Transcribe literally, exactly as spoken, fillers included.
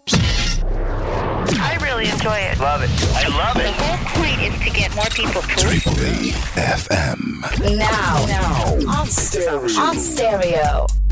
I really enjoy it. Love it. I love it. The whole point is to get more people to Triple E F M. Now, now on stereo. On stereo.